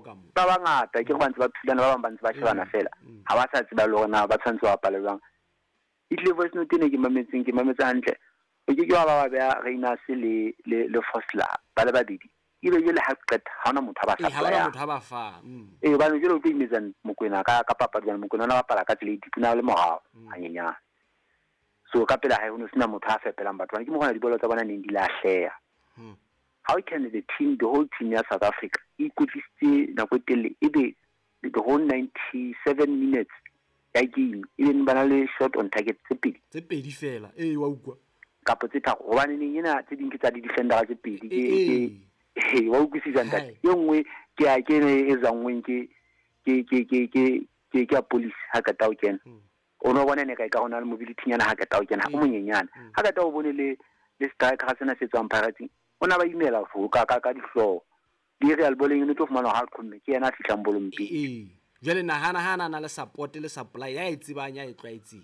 ka mo ba bangata ke go bantse ba thulana ba bang bantse ba shebana fela ha ba sa tseba le gona ba tshwantse ba pala jwang itle voice note ne ke mametse hantle o ke wa ba bea Reina se le Fosla ba le babedi ile le ha qeta ha ona motho ba sa ha ba motho ba fa ba no jelo ke imetsang Mokwena ka papa jana Mokwena ona ba pala ka tsele dipina le morao hanyanya so ka pela ha ho no sina motho a fepelang batho ba ke mo gona dibolo tsa bona neng di la hleya how can the whole team ya South Africa ikutlwisitse nako tele ebe the whole 97 minutes ya game even bana le shot on target tse pedi fela wa ukwa kapo tse tharo go bane neng ena tse ding ke tsa di defender tse pedi ke wa ukwisa ntate yo nngwe ke a ke e zangweng ke ya police ha ka tao kena o no bona ne ka gona le mobility nyana ha ka tao kena o monyenyana ha ka tao bone le striker ha sena se tswang Pirates ona ba imela fo ka dihlo di real bowling ne to fumana ha khomme ke yena a fitlang bolompi jale nahana na le support le supply ya itsibang ya itlwaetse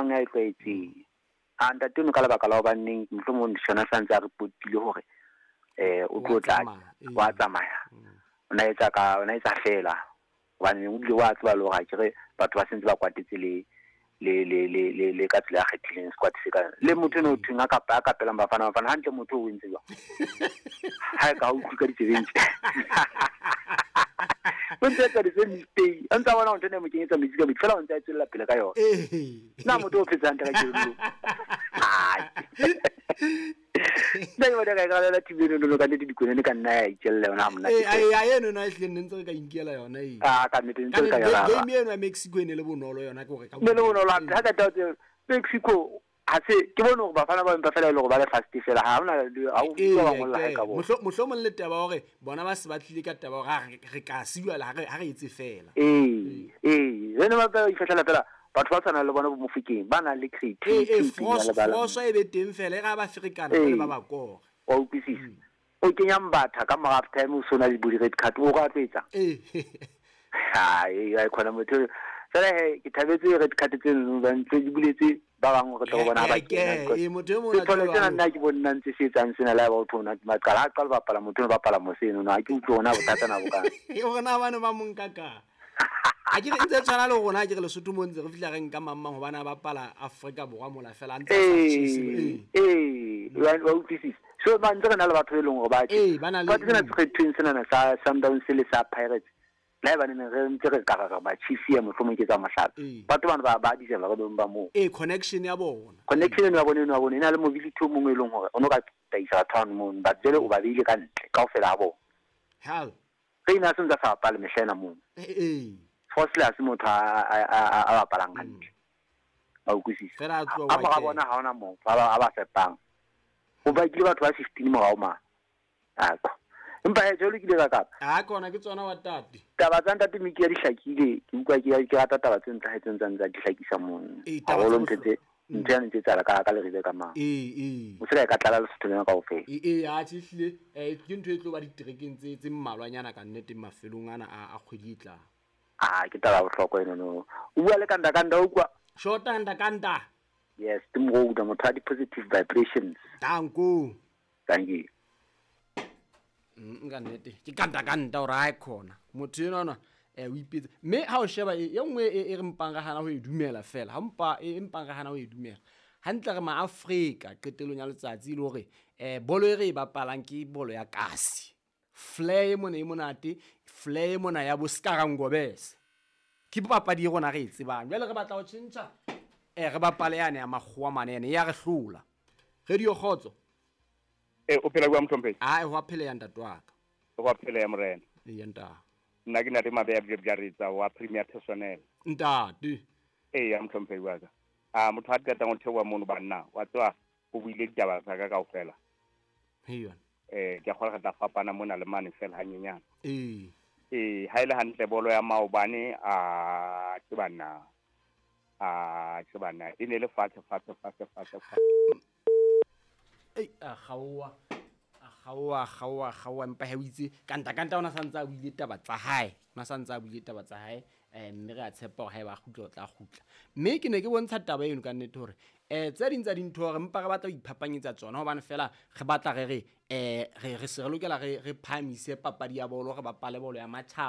anda teno ka lebaka la ba neng mhlomo ndishona santse a repotile hore o tlo tla wa tsamaya ona etsa fela wa ne o di wa tswa lo ga ke batho ba sentse ba kwatetse le ka tsela ya kgethileng squad se ka le motho no thunga ka pela bafana hantle motho o wentse jwa ha ka o ka ditshebentse Bonte ka di mistake ntse bona o ntse mo kenyetsa music me fela o ntse a tsela pele ka yona na motho o phetsa ntse ka dilo Dai wa daga ga la tibino no ka di kone ka nna ya itjelle yona mona eno na hle ntse ka inkela yona ka nnete ntse ka yona game eno ya Mexico ene le bonolo yona ke gore ka le bonolo ha ka tao Mexico ha se ke bona go ba fana ba mpa fela le go ba le fast fela ha ona ha o ba ngolla ha ka bo mohlomong le taba hore bona ba se ba tlile ka taba ga re ka siwa la ha re etse fela rena ba ba ifetlela fela batho ba tsana le bona bo Mofikeng ba na le creativity froso e be teng fela ga ba Africana le ba ba kore wa upisisa o kenya mbatha ka mo half time o sona le body red card o ga tsetsa ai khona motho fela ke thabetse red card tseno ba ntse di buletse ba bang go tlo bona ba ke motho mo na tsona nna ke bona ntse se tsang sena la ba o thona ma qala ha qala ba pala motho ba pala mo seno na ke utlo ona bothata na bokana yo gona bana ba monkaka a ke ntse tsana le gona ke re le Sotho mo ntse re fitla reng ka mamang go bana ba pala Africa borwa mola fela ntse sa tshisi wa utlwisisa so ba ntse re na le batho e leng go ba tsena tsena sena sa Sundowns le sa Pirates la ba ne re ntse re ka ba chief ya mohlomong ke tsa mahlala batho bana ba di sela go ba mo connection ya bona ena le mobility o mongwe e leng gore o no ka taisa town mo ba tsele o ba bile ka ntle ka ofela bo hal Reina se ntse sa pala mehlena mo Fosla se motho a palang hantle ba ukusisa a ba bona ha ona mo ba fepang o ba ke batho ba 15 mo ga o ma akho empa e jole ke le ka kona ke tsona wa tati taba tsa ntate miki ya dihlakile ke ukwa ke rata taba tse ntlhaetseng tsa dihlakisa mo a go lo ntse ntse tsala ka le ribe ka mang o se ka tlala le Sotho ka ofela a tshihle ke ntwe tlo ba ditrekeng tse mmalwanyana ka nnete mafelong ana a kgweditla ke taba bohlokwa eno no o bua le kanda ukwa shota kanda yes timo da motho a di positive vibrations thank you nga nnete ke kanda o ra khona motho eno o ipetse me ha o sheba e nngwe e re mpanga hana ho edumela fela ha mpa e mpanga hana ho edumela hantle re ma Africa qetelong ya letsatsi le hore bolo e re e bapalang ke bolo ya kasi flair mona e monate flair mona ya bo Skarangobese ke papadi e gona re e tsebang jwale re batla ho tshintsa re bapale yane ya magwa manene ya re hlola radio khotso o phela kwa Mthompe ho phela ya ntatwaka go phela ya morena nta nna ke na le mabe ya bjaritsa wa premier personnel ntate ya Mthompe wa ka motho a tla go thewa mono banna wa tswa go buile ditaba tsa ka kaofela heyo ke a go ga fapana mona le mane fela hanyenyana ha ile hantle bolo ya maobane ke bana e ne le fatshe gawa mpa ha o itse kanta ona santsa a buile taba tsa hae mme re a tshepa gore ha e ba gutla o tla gutla mme ke ne ke bontsha taba eno ka nnete gore tse ding tsa dintho gore mpa re batla go iphapanyetsa tsona hobane fela re batla re se re lokela re phamise papadi ya bolo re bapale bolo ya matjhaba